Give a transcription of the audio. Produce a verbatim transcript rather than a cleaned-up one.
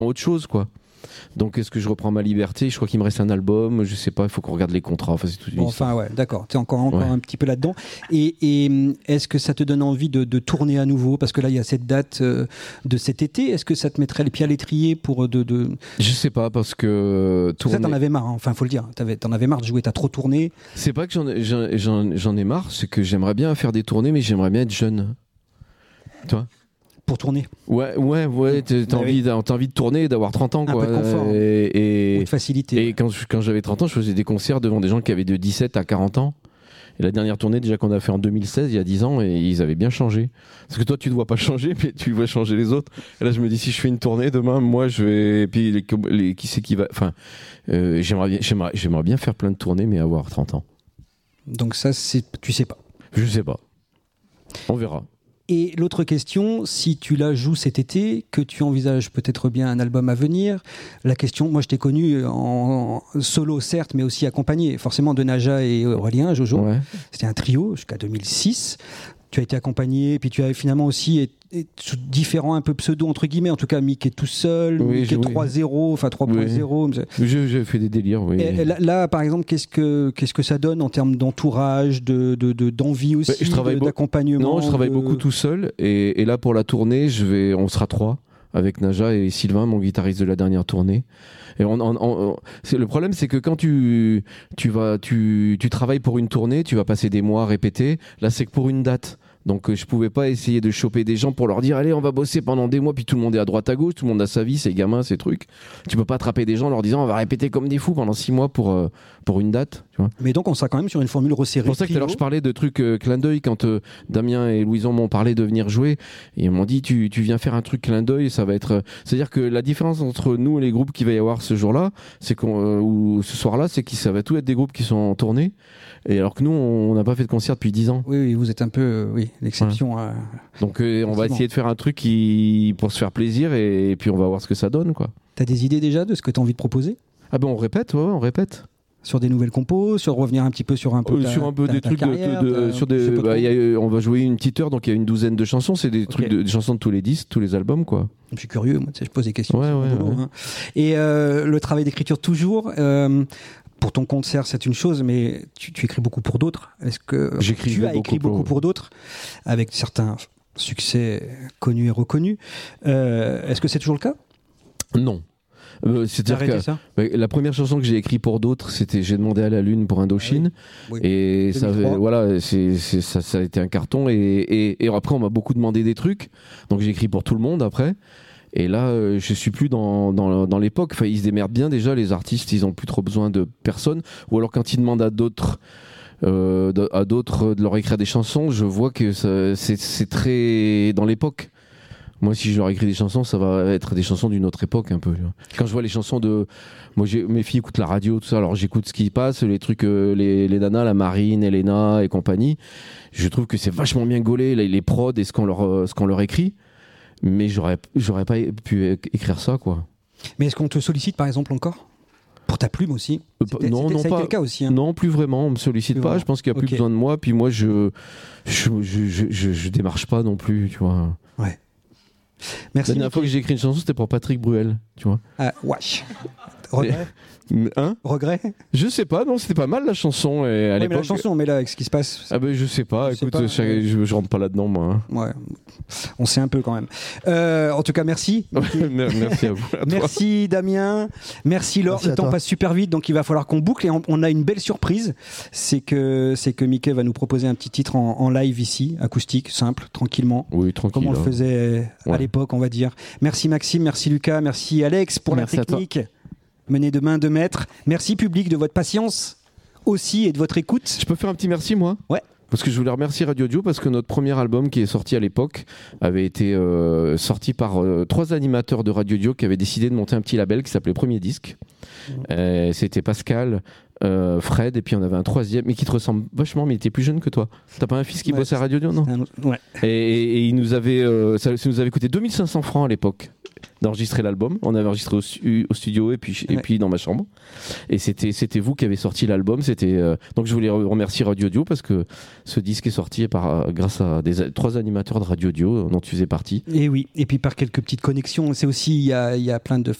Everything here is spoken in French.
autre chose, quoi. Donc est-ce que je reprends ma liberté? Je crois qu'il me reste un album, je sais pas, il faut qu'on regarde les contrats. Enfin, c'est tout bon, enfin ouais, d'accord, tu es encore, encore ouais. un petit peu là-dedans. Et, et est-ce que ça te donne envie de, de tourner à nouveau? Parce que là, il y a cette date euh, de cet été. Est-ce que ça te mettrait les pieds à l'étrier pour de, de... Je sais pas, parce que... Tourner... Ça, t'en avais marre, hein. Enfin, faut le dire, t'avais, t'en avais marre de jouer, t'as trop tourné. C'est pas que j'en, j'en, j'en, j'en ai marre, c'est que j'aimerais bien faire des tournées, mais j'aimerais bien être jeune. Tu vois? Pour tourner. Ouais, ouais, ouais. T'as, t'as, envie, oui. t'as envie de tourner, d'avoir trente ans, quoi. Un peu de confort. Et, et, ou de facilité. Et quand, quand j'avais trente ans, je faisais des concerts devant des gens qui avaient de dix-sept à quarante ans. Et la dernière tournée, déjà qu'on a fait en deux mille seize, il y a dix ans, et ils avaient bien changé. Parce que toi, tu ne dois pas changer, mais tu vois changer les autres. Et là, je me dis, si je fais une tournée demain, moi, je vais. Et puis, les, les, qui c'est qui va. Enfin, euh, j'aimerais, bien, j'aimerais, j'aimerais bien faire plein de tournées, mais avoir trente ans. Donc, ça, c'est, tu sais pas. Je sais pas. On verra. Et l'autre question, si tu la joues cet été, que tu envisages peut-être bien un album à venir, la question, moi je t'ai connu en solo certes, mais aussi accompagné forcément de Naja et Aurélien, Jojo. Ouais. C'était un trio jusqu'à deux mille six. Tu as été accompagné, puis tu as finalement aussi été différents, un peu pseudo entre guillemets, en tout cas Mickey tout seul, oui, Mickey trois zéro, enfin trois point zéro. Oui. J'ai, j'ai fait des délires, oui. Et là, là, par exemple, qu'est-ce que, qu'est-ce que ça donne en termes d'entourage, de, de, de, d'envie aussi, je travaille de, beau... d'accompagnement? Non, je travaille de... beaucoup tout seul, et, et là pour la tournée, je vais, on sera trois, avec Naja et Sylvain, mon guitariste de la dernière tournée. Et on, on, on, c'est, le problème, c'est que quand tu, tu, vas, tu, tu travailles pour une tournée, tu vas passer des mois à répéter. Là, c'est que pour une date. Donc, je pouvais pas essayer de choper des gens pour leur dire allez, on va bosser pendant des mois, puis tout le monde est à droite à gauche, tout le monde a sa vie, ses gamins, ses trucs. Tu peux pas attraper des gens en leur disant on va répéter comme des fous pendant six mois pour, euh, pour une date. Tu vois. Mais donc, on sera quand même sur une formule resserrée. C'est pour ça que tout à l'heure, je parlais de trucs euh, clin d'œil quand euh, Damien et Louison m'ont parlé de venir jouer. Et ils m'ont dit tu, tu viens faire un truc clin d'œil, ça va être. Euh... C'est-à-dire que la différence entre nous et les groupes qu'il va y avoir ce jour-là, c'est qu'on, euh, ou ce soir-là, c'est que ça va tout être des groupes qui sont en tournée. Et alors que nous, on n'a pas fait de concert depuis dix ans. Oui, oui, vous êtes un peu euh, oui, l'exception. Ouais. À... Donc euh, on va essayer de faire un truc qui... pour se faire plaisir et... et puis on va voir ce que ça donne, quoi. T'as des idées déjà de ce que t'as envie de proposer? Ah ben on répète, ouais, on répète. Sur des nouvelles compos, sur revenir un petit peu sur un peu euh, ta, sur un peu ta, des ta trucs carrière, de, de, ta... sur des bah, y a, on va jouer une petite heure, donc il y a une douzaine de chansons, c'est des trucs okay. de, des chansons de tous les disques, tous les albums, quoi. Je suis curieux, moi, tu sais, je pose des questions. Ouais, ouais, boulot, ouais. Hein. Et euh, le travail d'écriture toujours. Euh, pour ton concert, c'est une chose, mais tu, tu écris beaucoup pour d'autres. Est-ce que J'écris tu as écrit beaucoup pour, pour d'autres, avec certains succès connus et reconnus. Euh, est-ce que c'est toujours le cas? Non. Euh, c'est-à-dire que ça bah, la première chanson que j'ai écrite pour d'autres, c'était J'ai demandé à la lune pour Indochine. Oui. Oui. Et ça, avait, voilà, c'est, c'est, ça, ça a été un carton. Et, et, et après, on m'a beaucoup demandé des trucs. Donc j'ai écrit pour tout le monde après. Et là, euh, je suis plus dans, dans, dans l'époque. Enfin, ils se démerdent bien déjà, les artistes, ils ont plus trop besoin de personne. Ou alors quand ils demandent à d'autres, euh, à d'autres de leur écrire des chansons, je vois que ça, c'est, c'est très dans l'époque. Moi, si je leur écris des chansons, ça va être des chansons d'une autre époque un peu. Quand je vois les chansons de... Moi, j'ai... mes filles écoutent la radio, tout ça, alors j'écoute ce qui passe, les trucs, euh, les, les nanas, la Marine, Elena et compagnie. Je trouve que c'est vachement bien gaulé, les, les prods et ce qu'on leur, euh, ce qu'on leur écrit. Mais j'aurais, j'aurais pas pu écrire ça, quoi. Mais est-ce qu'on te sollicite, par exemple, encore ? Pour ta plume aussi ? C'était, non, c'était, non, ça a pas, été le cas aussi. Hein. Non, plus vraiment, on me sollicite plus pas. Vraiment. Je pense qu'il y a plus okay. besoin de moi. Puis moi, je je, je, je, je, je démarche pas non plus, tu vois. Ouais. Merci. La dernière fois que j'ai écrit une chanson, c'était pour Patrick Bruel, tu vois. Ah, wesh. Regret. Hein ? Regret ? Je sais pas, non, c'était pas mal la chanson. Et à ouais, l'époque... mais la chanson, mais là, avec ce qui se passe. Ah ben je sais pas, je écoute, sais pas, je, ouais. je, je rentre pas là-dedans, moi. Hein. Ouais, on sait un peu quand même. Euh, en tout cas, merci. Merci à vous. À merci Damien, merci Laure. Le temps passe super vite, donc il va falloir qu'on boucle. Et on, on a une belle surprise, c'est que c'est que Mickey va nous proposer un petit titre en, en live ici, acoustique, simple, tranquillement. Oui, tranquille. Comme on hein. le faisait à ouais. l'époque, on va dire. Merci Maxime, merci Lucas, merci Alex pour merci la technique. Menée de main de maître. Merci public de votre patience aussi et de votre écoute. Je peux faire un petit merci moi ? Ouais. Parce que je voulais remercier Radio Dio parce que notre premier album qui est sorti à l'époque avait été euh, sorti par euh, trois animateurs de Radio Dio qui avaient décidé de monter un petit label qui s'appelait Premier Disque. Mmh. Euh, c'était Pascal, euh, Fred et puis on avait un troisième mais qui te ressemble vachement mais il était plus jeune que toi. T'as pas un fils qui ouais, bosse à Radio Dio, non ? autre... Ouais. Et, et, et il nous avait, euh, ça, ça nous avait coûté deux mille cinq cents francs à l'époque. d'enregistrer l'album. On avait enregistré au, stu- au studio et puis, et Ouais. puis dans ma chambre. Et c'était, c'était vous qui avez sorti l'album. C'était, euh, donc je voulais remercier Radio Audio parce que ce disque est sorti par, grâce à des, trois animateurs de Radio Audio dont tu faisais partie. Et oui, et puis par quelques petites connexions. C'est aussi, il y a, il y a plein de